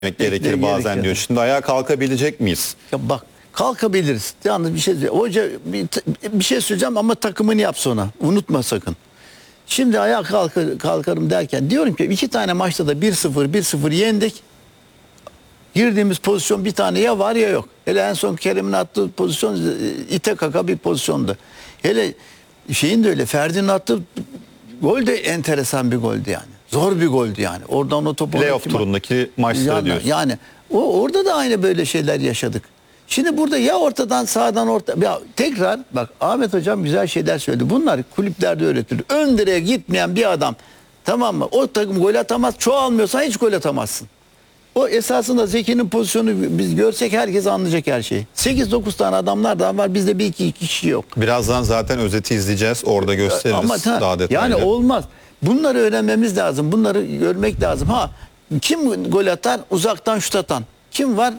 gerekir bazen diyor. Şimdi ayağa kalkabilecek miyiz? Ya bak, kalkabiliriz. Yalnız bir şey hoca bir şey söyleyeceğim ama takımını yap sonra. Unutma sakın. Şimdi ayağa kalkarım derken diyorum ki 2 tane maçta da 1-0 yendik. Girdiğimiz pozisyon bir tane ya var ya yok. Hele en son Kerem'in attığı pozisyon ite kaka bir pozisyondu. Hele şeyin de öyle, Ferdi'nin attığı gol de enteresan bir goldü yani. Zor bir goldü yani. Oradan o topu... Playoff turundaki maçları diyorsun. Yani orada da aynı böyle şeyler yaşadık. Şimdi burada ya ortadan sağdan ya tekrar bak, Ahmet Hocam güzel şeyler söyledi. Bunlar kulüplerde öğretilir. Ön direğe gitmeyen bir adam, tamam mı? O takım gol atamaz. Çoğalmıyorsan hiç gol atamazsın. O esasında Zeki'nin pozisyonu biz görsek herkes anlayacak her şeyi. 8-9 tane adamlar da var. Bizde bir iki kişi yok. Birazdan zaten özeti izleyeceğiz. Orada gösteririz Ama daha detaylı. yani olmaz. Bunları öğrenmemiz lazım. Bunları görmek lazım. Kim gol atan? Uzaktan şut atan. Kim var?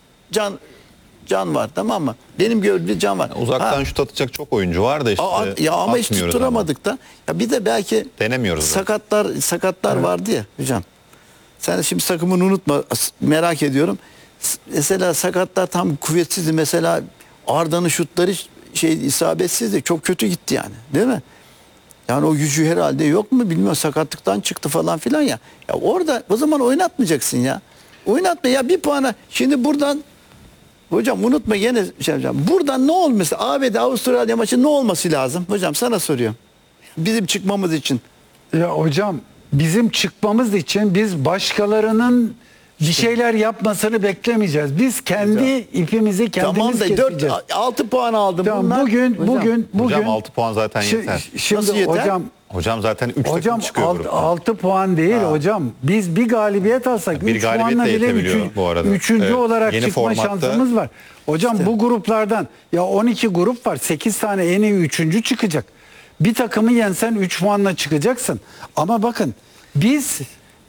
Can var, tamam mı? Benim gördüğüm Can var. Uzaktan şut atacak çok oyuncu var da işte. Ya ama hiç tutturamadık da. Ya bir de belki denemiyoruz. Sakatlar vardı ya hocam. Sen şimdi takımını unutma, merak ediyorum. Mesela sakatlar tam kuvvetsizdi. Mesela Arda'nın şutları isabetsizdi. Çok kötü gitti yani. Değil mi? Yani o gücü herhalde yok mu bilmiyorum. Sakatlıktan çıktı falan filan ya. Ya orada o zaman oynatmayacaksın ya. Oynatma ya, bir puana. Şimdi buradan hocam unutma gene şey yapacağım. Buradan ne olması? ABD Avustralya maçı ne olması lazım? Hocam sana soruyorum. Bizim çıkmamız için. Ya hocam bizim çıkmamız için biz başkalarının bir şeyler yapmasını beklemeyeceğiz. Biz kendi ipimizi kendimiz keseceğiz. 4-6 puan aldım. Tamam, bunlar. bugün Hocam 6 puan zaten yeter. Şimdi Nasıl yeter? Hocam zaten 3 takım çıkıyor gruptan. 6 puan değil hocam. Biz bir galibiyet alsak Bir 3 galibiyet puanla de bile yetebiliyor bu arada. üçüncü Evet. olarak Yeni çıkma formatta şansımız var. Hocam bu gruplardan ya 12 grup var. 8 tane en iyi 3. çıkacak. Bir takımı yensen 3 puanla çıkacaksın. Ama bakın biz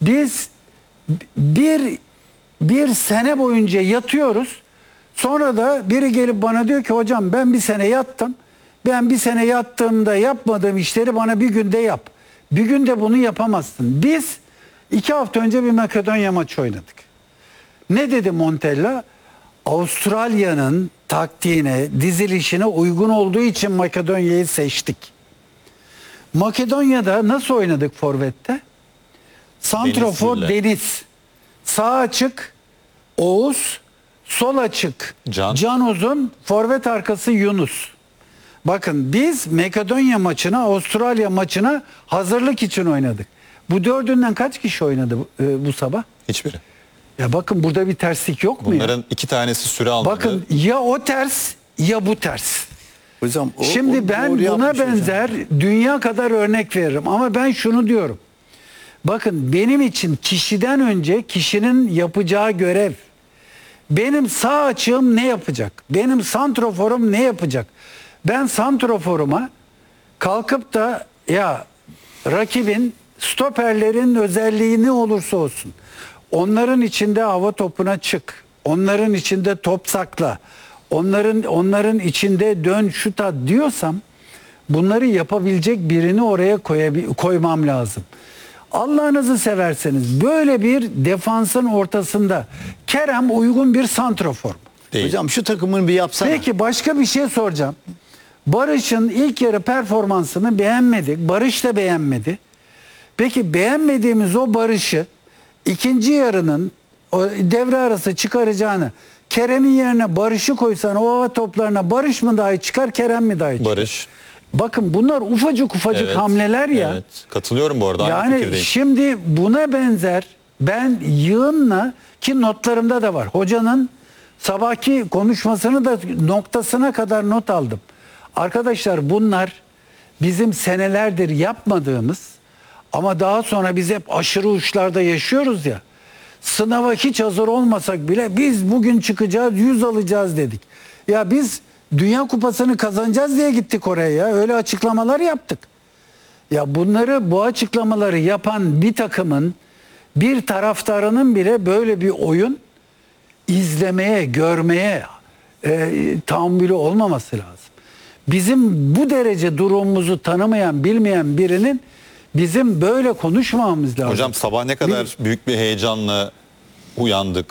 bir sene boyunca yatıyoruz. Sonra da biri gelip bana diyor ki hocam ben bir sene yattım. Ben bir sene yattığımda yapmadığım işleri bana bir günde yap. Bir günde bunu yapamazsın. Biz 2 hafta önce bir Makedonya maçı oynadık. Ne dedi Montella? Avustralya'nın taktiğine, dizilişine uygun olduğu için Makedonya'yı seçtik. Makedonya'da nasıl oynadık forvette? Santrofor Deniz. Sağ açık Oğuz, sol açık Can Uzun, forvet arkası Yunus. Bakın biz Makedonya maçına, Avustralya maçına hazırlık için oynadık. Bu dördünden kaç kişi oynadı bu sabah? Hiçbiri. Ya bakın burada bir terslik yok mu ya? Bunların 2 tanesi süre almadı. Bakın ya o ters ya bu ters. Hocam, Şimdi ben buna benzer dünya kadar örnek veririm ama ben şunu diyorum. Bakın benim için kişiden önce kişinin yapacağı görev. Benim sağ açığım ne yapacak? Benim santroforum ne yapacak? Ben santroforuma kalkıp da ya rakibin stoperlerin özelliği ne olursa olsun onların içinde hava topuna çık. Onların içinde top sakla. Onların içinde dön şut at diyorsam bunları yapabilecek birini oraya koymam lazım. Allah'ınızı severseniz böyle bir defansın ortasında Kerem uygun bir santrofor. Hocam şu takımını bir yapsana. Peki başka bir şey soracağım. Barış'ın ilk yarı performansını beğenmedik. Barış da beğenmedi. Peki beğenmediğimiz o Barış'ı ikinci yarının o devre arası çıkaracağını Kerem'in yerine Barış'ı koysan o hava toplarına Barış mı daha iyi çıkar, Kerem mi daha iyi çıkar? Barış. Bakın bunlar ufacık hamleler ya. Evet. Katılıyorum bu arada. Yani şimdi buna benzer ben yığınla ki notlarımda da var. Hocanın sabahki konuşmasını da noktasına kadar not aldım. Arkadaşlar bunlar bizim senelerdir yapmadığımız ama daha sonra biz hep aşırı uçlarda yaşıyoruz ya. Sınava hiç hazır olmasak bile biz bugün çıkacağız 100 alacağız dedik. Ya biz Dünya Kupası'nı kazanacağız diye gittik oraya ya. Öyle açıklamalar yaptık. Ya bu açıklamaları yapan bir takımın bir taraftarının bile böyle bir oyun izlemeye, görmeye tahammülü olmaması lazım. Bizim bu derece durumumuzu tanımayan, bilmeyen birinin bizim böyle konuşmamamız lazım. Hocam sabah ne kadar büyük bir heyecanla uyandık.